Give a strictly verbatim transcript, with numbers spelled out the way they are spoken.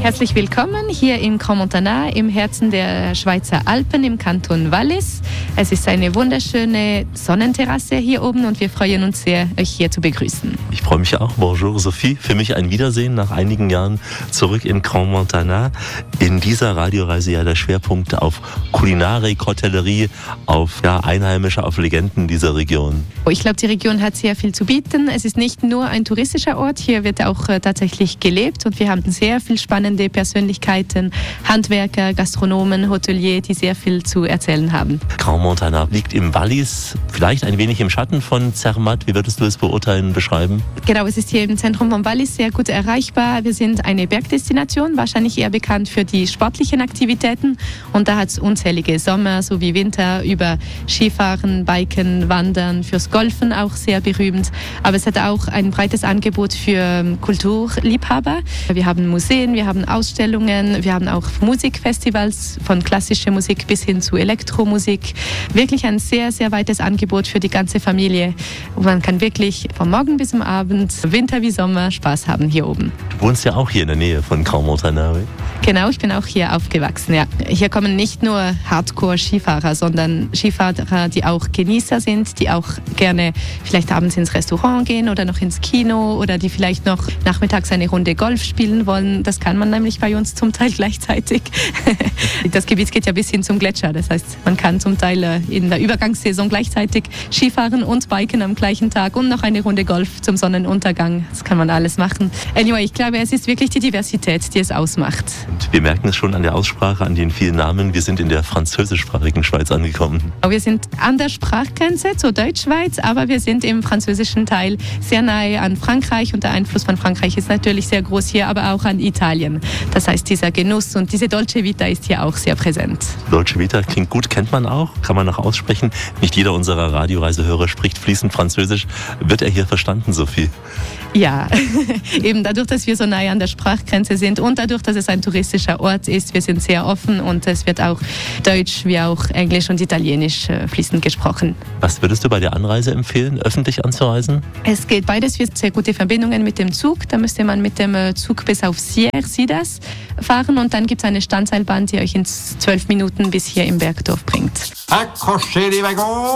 Herzlich willkommen hier in Grand Montana im Herzen der Schweizer Alpen im Kanton Wallis. Es ist eine wunderschöne Sonnenterrasse hier oben und wir freuen uns sehr, euch hier zu begrüßen. Ich freue mich auch. Bonjour Sophie. Für mich ein Wiedersehen nach einigen Jahren zurück in Grand Montana. In dieser Radioreise ja der Schwerpunkt auf Kulinarik, Hotellerie, auf ja, Einheimische, auf Legenden dieser Region. Ich glaube, die Region hat sehr viel zu bieten. Es ist nicht nur ein touristischer Ort, hier wird auch äh, tatsächlich gelebt und wir haben sehr viel spannende Persönlichkeiten, Handwerker, Gastronomen, Hotelier, die sehr viel zu erzählen haben. Grand Montana liegt im Wallis, vielleicht ein wenig im Schatten von Zermatt. Wie würdest du es beurteilen, beschreiben? Genau, es ist hier im Zentrum von Wallis sehr gut erreichbar. Wir sind eine Bergdestination, wahrscheinlich eher bekannt für die sportlichen Aktivitäten. Und da hat es unzählige Sommer sowie Winter über Skifahren, Biken, Wandern, fürs Golfen auch sehr berühmt. Aber es hat auch ein breites Angebot für Kulturliebhaber. Wir haben Museen, wir haben Ausstellungen, wir haben auch Musikfestivals von klassischer Musik bis hin zu Elektromusik. Wirklich ein sehr, sehr weites Angebot für die ganze Familie. Und man kann wirklich vom Morgen bis zum Abend, Winter wie Sommer, Spaß haben hier oben. Du wohnst ja auch hier in der Nähe von Grand Montana. Genau, ich bin auch hier aufgewachsen. Ja. Hier kommen nicht nur Hardcore-Skifahrer, sondern Skifahrer, die auch Genießer sind, die auch gerne vielleicht abends ins Restaurant gehen oder noch ins Kino oder die vielleicht noch nachmittags eine Runde Golf spielen wollen. Das kann man nämlich bei uns zum Teil gleichzeitig. Das Gebiet geht ja bis hin zum Gletscher. Das heißt, man kann zum Teil in der Übergangssaison gleichzeitig Skifahren und Biken am gleichen Tag und noch eine Runde Golf zum Sonnenuntergang. Das kann man alles machen. Anyway, ich glaube, es ist wirklich die Diversität, die es ausmacht. Und wir merken es schon an der Aussprache, an den vielen Namen. Wir sind in der französischsprachigen Schweiz angekommen. Wir sind an der Sprachgrenze zur Deutschschweiz, aber wir sind im französischen Teil sehr nahe an Frankreich und der Einfluss von Frankreich ist natürlich sehr groß hier, aber auch an Italien. Das heißt, dieser Genuss und diese Dolce Vita ist hier auch sehr präsent. Dolce Vita klingt gut, kennt man auch, kann man auch aussprechen. Nicht jeder unserer Radioreisehörer spricht fließend Französisch. Wird er hier verstanden, Sophie? Ja, eben dadurch, dass wir so nahe an der Sprachgrenze sind und dadurch, dass es ein touristischer Ort ist, wir sind sehr offen und es wird auch Deutsch wie auch Englisch und Italienisch fließend gesprochen. Was würdest du bei der Anreise empfehlen, öffentlich anzureisen? Es geht beides für sehr gute Verbindungen mit dem Zug. Da müsste man mit dem Zug bis auf Sierre-Sidas fahren und dann gibt es eine Standseilbahn, die euch in zwölf Minuten bis hier im Bergdorf bringt. Accrochez les wagons!